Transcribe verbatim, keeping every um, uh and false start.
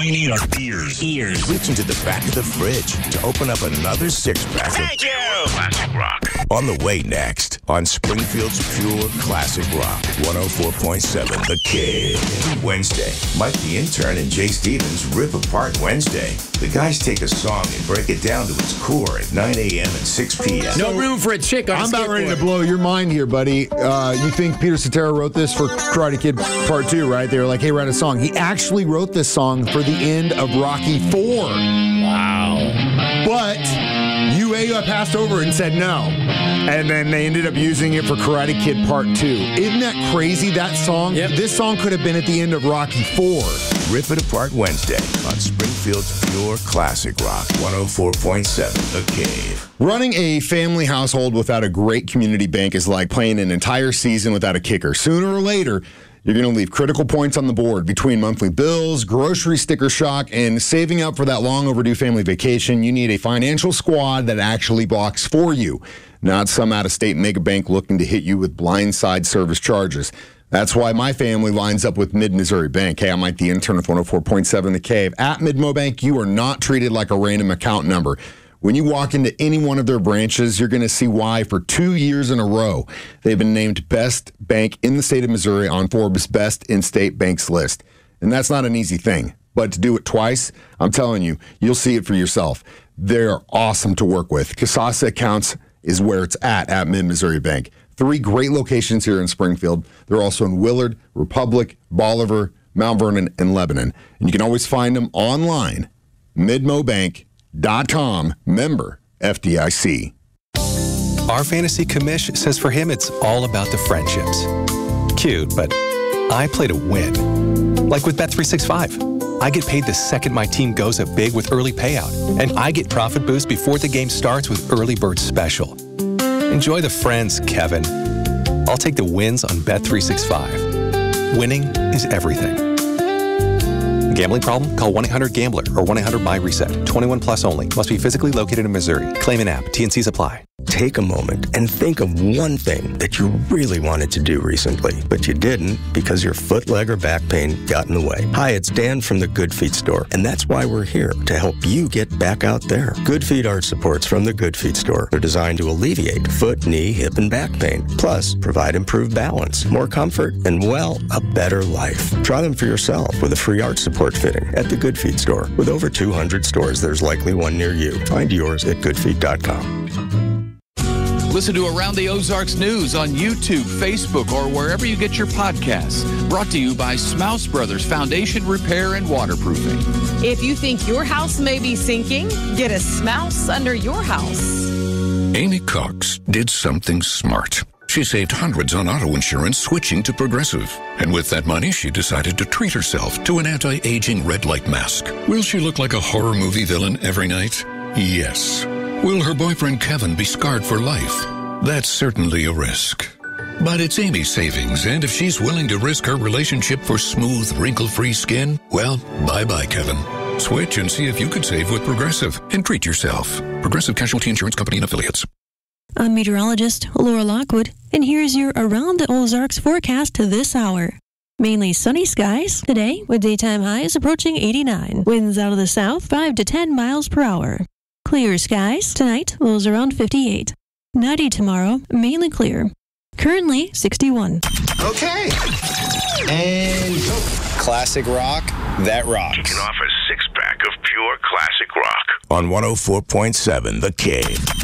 we need are ears. Ears. Reach into the back of the fridge to open up another six-pack of Thank you! Classic rock. On the way next on Springfield's Pure Classic Rock, one oh four point seven The Cave. Wednesday, Mike the Intern and Jay Stevens rip apart Wednesday. The guys take a song and break it down to its core at nine a.m. and six p.m. No room for a chick on I'm a about ready to skateboard. blow your mind here, buddy. Uh, you think Peter Cetera wrote this for Karate Kid Part two, right? They were like, hey, write a song. He actually wrote this song for the end of Rocky four. Wow. But U A passed over and said no. And then they ended up using it for Karate Kid Part two. Isn't that crazy, that song? Yep. This song could have been at the end of Rocky four. Rip it apart Wednesday on Springfield's Pure Classic Rock, one oh four point seven The Cave. Running a family household without a great community bank is like playing an entire season without a kicker. Sooner or later, you're going to leave critical points on the board between monthly bills, grocery sticker shock, and saving up for that long overdue family vacation. You need a financial squad that actually blocks for you, not some out-of-state mega bank looking to hit you with blindside service charges. That's why my family lines up with Mid-Missouri Bank. Hey, I'm Mike the Intern with one oh four point seven The Cave. At Mid-Mo Bank, you are not treated like a random account number. When you walk into any one of their branches, you're going to see why for two years in a row, they've been named best bank in the state of Missouri on Forbes' Best In-State Banks list. And that's not an easy thing. But to do it twice, I'm telling you, you'll see it for yourself. They're awesome to work with. Kasasa Accounts is where it's at at Mid-Missouri Bank. Three great locations here in Springfield. They're also in Willard, Republic, Bolivar, Mount Vernon, and Lebanon. And you can always find them online, mid mo bank dot com, member F D I C. Our fantasy commish says for him it's all about the friendships. Cute, but I play to win. Like with Bet three sixty-five. I get paid the second my team goes up big with early payout. And I get profit boost before the game starts with Early Bird Special. Enjoy the friends, Kevin. I'll take the wins on Bet three sixty-five. Winning is everything. Gambling problem? Call one eight hundred gambler or one eight hundred buy reset. twenty-one plus only. Must be physically located in Missouri. Claim an app. T N Cs apply. Take a moment and think of one thing that you really wanted to do recently, but you didn't because your foot, leg, or back pain got in the way. Hi, it's Dan from the Good Feet store, and that's why we're here, to help you get back out there. Good Feet arch supports from the Good Feet store are designed to alleviate foot, knee, hip, and back pain, plus provide improved balance, more comfort, and, well, a better life. Try them for yourself with a free arch support fitting at the Good Feet store. With over two hundred stores, there's likely one near you. Find yours at good feet dot com. Listen to Around the Ozarks News on YouTube, Facebook, or wherever you get your podcasts. Brought to you by Smouse Brothers Foundation Repair and Waterproofing. If you think your house may be sinking, get a Smouse under your house. Amy Cox did something smart. She saved hundreds on auto insurance switching to Progressive. And with that money, she decided to treat herself to an anti-aging red light mask. Will she look like a horror movie villain every night? Yes. Will her boyfriend Kevin be scarred for life? That's certainly a risk. But it's Amy's savings, and if she's willing to risk her relationship for smooth, wrinkle-free skin, well, bye-bye, Kevin. Switch and see if you could save with Progressive and treat yourself. Progressive Casualty Insurance Company and Affiliates. I'm meteorologist Laura Lockwood, and here's your Around the Ozarks forecast this hour. Mainly sunny skies today, with daytime highs approaching eighty-nine. Winds out of the south, five to ten miles per hour. Clear skies tonight, lows around fifty-eight. ninety tomorrow, mainly clear. Currently sixty-one. Okay. And go. Classic rock that rocks. Kicking off a six-pack of pure classic rock. On one oh four point seven The Cave.